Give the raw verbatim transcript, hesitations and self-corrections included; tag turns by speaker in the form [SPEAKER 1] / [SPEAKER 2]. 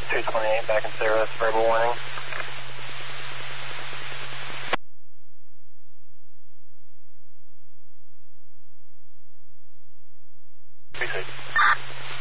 [SPEAKER 1] two twenty-eight back in service, verbal warning. Appreciate it.